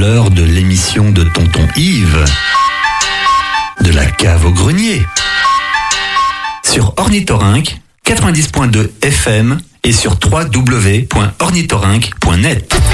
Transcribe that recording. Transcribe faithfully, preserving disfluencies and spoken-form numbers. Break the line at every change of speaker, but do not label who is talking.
l'heure de l'émission de Tonton Yves, de la cave au grenier, sur Ornithorynque quatre-vingt-dix point deux F M et sur w w w point ornithorynque point net.